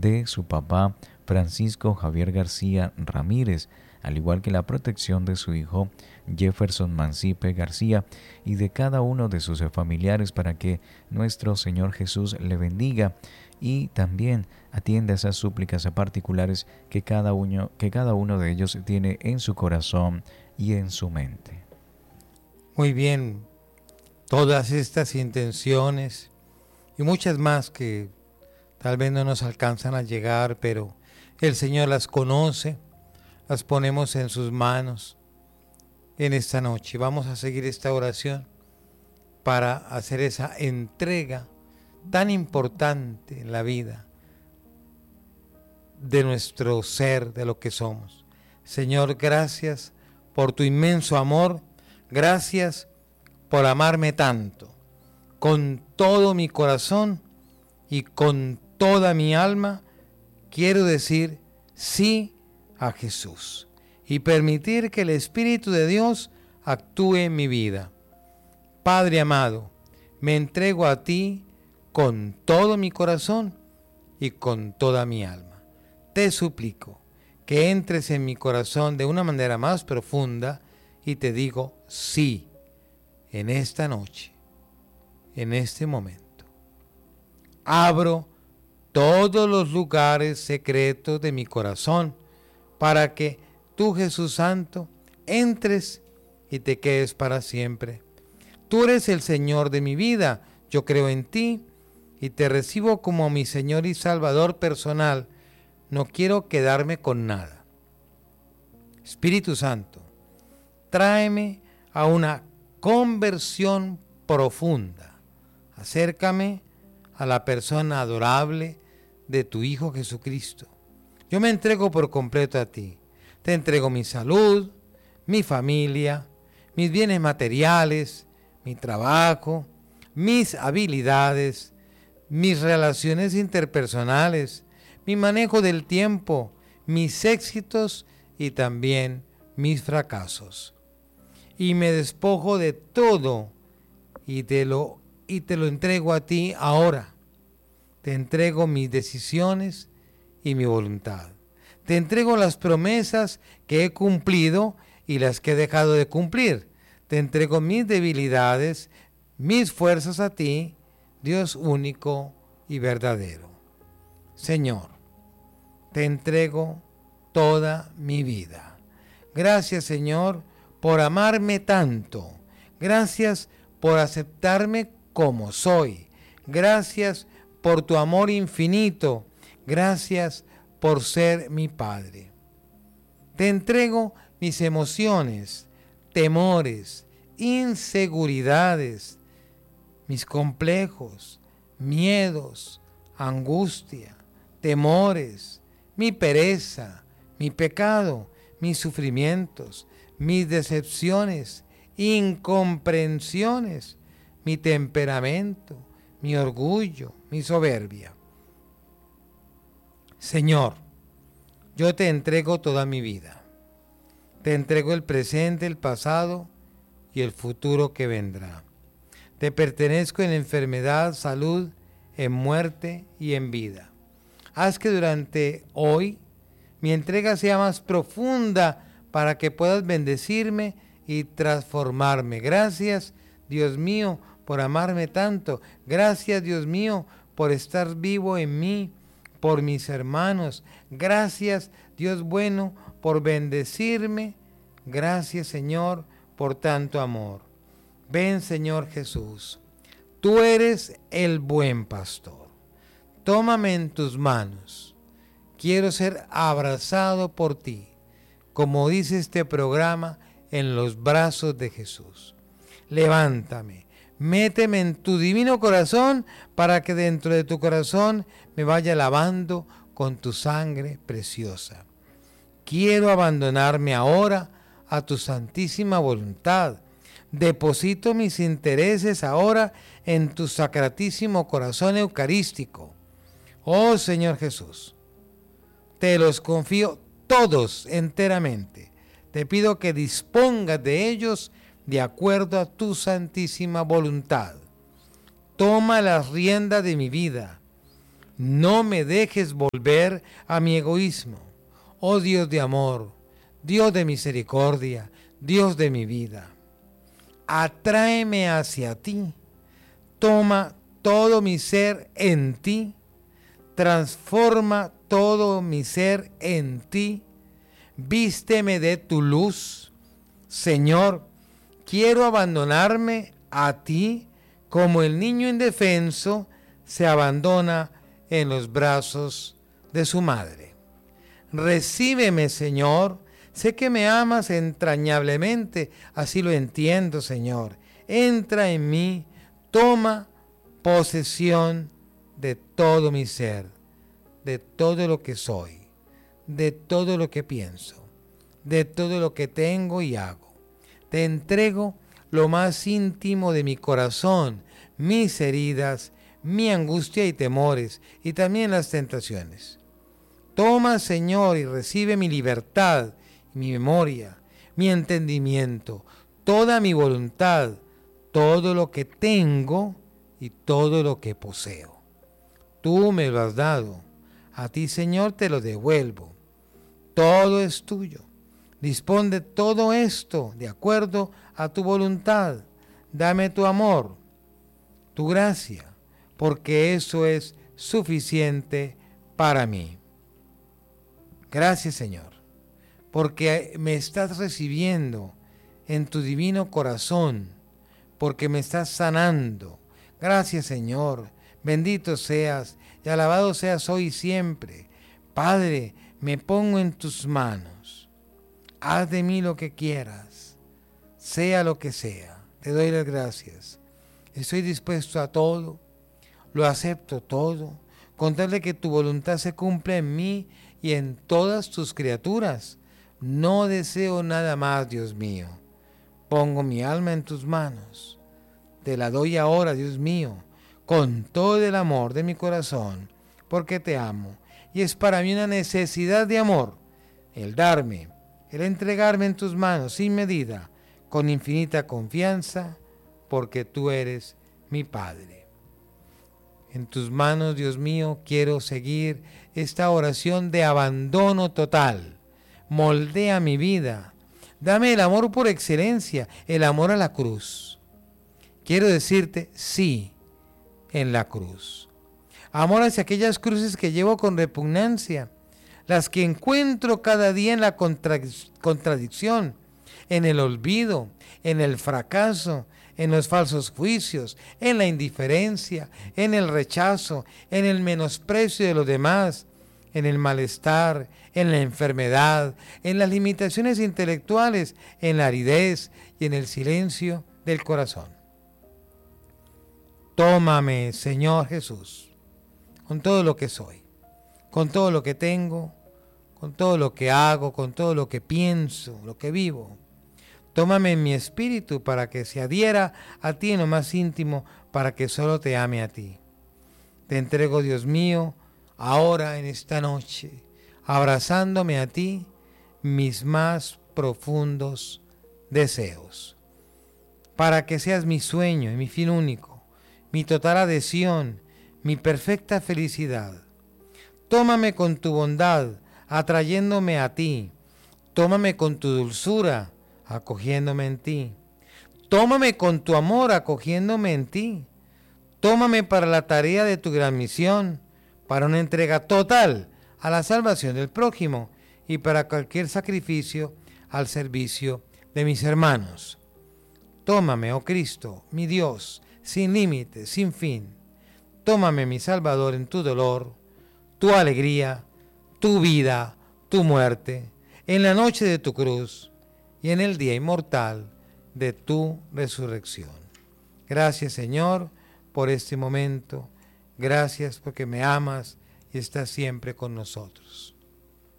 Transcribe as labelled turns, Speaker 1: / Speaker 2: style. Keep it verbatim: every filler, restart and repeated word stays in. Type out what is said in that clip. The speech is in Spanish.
Speaker 1: de su papá Francisco Javier García Ramírez, al igual que la protección de su hijo Jefferson Mancipe García y de cada uno de sus familiares, para que nuestro Señor Jesús le bendiga y también atienda esas súplicas particulares que cada uno, que cada uno de ellos tiene en su corazón y en su mente.
Speaker 2: Muy bien, todas estas intenciones y muchas más que tal vez no nos alcanzan a llegar, pero el Señor las conoce, las ponemos en sus manos en esta noche. Vamos a seguir esta oración para hacer esa entrega tan importante en la vida de nuestro ser, de lo que somos. Señor, gracias por tu inmenso amor, gracias por amarme tanto, con todo mi corazón y con toda mi alma. Quiero decir sí a Jesús y permitir que el Espíritu de Dios actúe en mi vida. Padre amado, me entrego a ti con todo mi corazón y con toda mi alma. Te suplico que entres en mi corazón de una manera más profunda y te digo sí en esta noche, en este momento. Abro todos los lugares secretos de mi corazón para que tú, Jesús Santo, entres y te quedes para siempre. Tú eres el Señor de mi vida, yo creo en ti y te recibo como mi Señor y Salvador personal. No quiero quedarme con nada. Espíritu Santo, tráeme a una conversión profunda. Acércame a la persona adorable de tu Hijo Jesucristo. Yo me entrego por completo a ti. Te entrego mi salud, mi familia, mis bienes materiales, mi trabajo, mis habilidades, mis relaciones interpersonales, mi manejo del tiempo, mis éxitos y también mis fracasos. Y me despojo de todo y te lo, y te lo entrego a ti ahora. Te entrego mis decisiones y mi voluntad. Te entrego las promesas que he cumplido y las que he dejado de cumplir. Te entrego mis debilidades, mis fuerzas a ti, Dios único y verdadero. Señor, te entrego toda mi vida. Gracias, Señor, por amarme tanto. Gracias por aceptarme como soy. Gracias por tu amor infinito. Gracias por ser mi Padre. Te entrego mis emociones, temores, inseguridades, mis complejos, miedos, angustia, temores, mi pereza, mi pecado, mis sufrimientos, mis decepciones, incomprensiones, mi temperamento, mi orgullo, mi soberbia. Señor, yo te entrego toda mi vida. Te entrego el presente, el pasado y el futuro que vendrá. Te pertenezco en enfermedad, salud, en muerte y en vida. Haz que durante hoy mi entrega sea más profunda para que puedas bendecirme y transformarme. Gracias, Dios mío, por amarme tanto. Gracias, Dios mío, por estar vivo en mí, por mis hermanos. Gracias, Dios bueno, por bendecirme. Gracias, Señor, por tanto amor. Ven, Señor Jesús. Tú eres el buen pastor. Tómame en tus manos. Quiero ser abrazado por ti, como dice este programa, en los brazos de Jesús. Levántame, méteme en tu divino corazón para que dentro de tu corazón me vaya lavando con tu sangre preciosa. Quiero abandonarme ahora a tu santísima voluntad. Deposito mis intereses ahora en tu sacratísimo corazón eucarístico. Oh Señor Jesús, te los confío todos enteramente. Te pido que dispongas de ellos de acuerdo a tu santísima voluntad. Toma las riendas de mi vida. No me dejes volver a mi egoísmo. Oh Dios de amor, Dios de misericordia, Dios de mi vida. Atráeme hacia ti. Toma todo mi ser en ti. Transforma todo mi ser en ti. Vísteme de tu luz. Señor, quiero abandonarme a ti como el niño indefenso se abandona en los brazos de su madre. Recíbeme, Señor. Sé que me amas entrañablemente, así lo entiendo, Señor. Entra en mí, toma posesión de todo mi ser, de todo lo que soy, de todo lo que pienso, de todo lo que tengo y hago. Te entrego lo más íntimo de mi corazón, mis heridas, mi angustia y temores, y también las tentaciones. Toma, Señor, y recibe mi libertad, mi memoria, mi entendimiento, toda mi voluntad, todo lo que tengo y todo lo que poseo. Tú me lo has dado, a ti, Señor, te lo devuelvo. Todo es tuyo. Dispón de todo esto de acuerdo a tu voluntad. Dame tu amor, tu gracia, porque eso es suficiente para mí. Gracias, Señor, porque me estás recibiendo en tu divino corazón, porque me estás sanando. Gracias, Señor, bendito seas y alabado seas hoy y siempre. Padre, me pongo en tus manos. Haz de mí lo que quieras, sea lo que sea. Te doy las gracias. Estoy dispuesto a todo, lo acepto todo, con tal de que tu voluntad se cumpla en mí y en todas tus criaturas. No deseo nada más, Dios mío. Pongo mi alma en tus manos. Te la doy ahora, Dios mío, con todo el amor de mi corazón, porque te amo. Y es para mí una necesidad de amor el darme, el entregarme en tus manos sin medida, con infinita confianza, porque tú eres mi Padre. En tus manos, Dios mío, quiero seguir esta oración de abandono total. Moldea mi vida. Dame el amor por excelencia, el amor a la cruz. Quiero decirte sí en la cruz. Amor hacia aquellas cruces que llevo con repugnancia, las que encuentro cada día en la contradic- contradicción, en el olvido, en el fracaso, en los falsos juicios, en la indiferencia, en el rechazo, en el menosprecio de los demás, en el malestar, en la enfermedad, en las limitaciones intelectuales, en la aridez y en el silencio del corazón. Tómame, Señor Jesús, con todo lo que soy, con todo lo que tengo, con todo lo que hago, con todo lo que pienso, lo que vivo. Tómame en mi espíritu para que se adhiera a ti en lo más íntimo, para que solo te ame a ti. Te entrego, Dios mío, ahora en esta noche, abrazándome a ti, mis más profundos deseos, para que seas mi sueño y mi fin único, mi total adhesión, mi perfecta felicidad. Tómame con tu bondad, atrayéndome a ti. Tómame con tu dulzura, acogiéndome en ti. Tómame con tu amor, acogiéndome en ti. Tómame para la tarea de tu gran misión, para una entrega total a la salvación del prójimo y para cualquier sacrificio al servicio de mis hermanos. Tómame, oh Cristo, mi Dios, sin límites, sin fin. Tómame, mi Salvador, en tu dolor, tu alegría, tu vida, tu muerte, en la noche de tu cruz y en el día inmortal de tu resurrección. Gracias, Señor, por este momento. Gracias porque me amas y estás siempre con nosotros.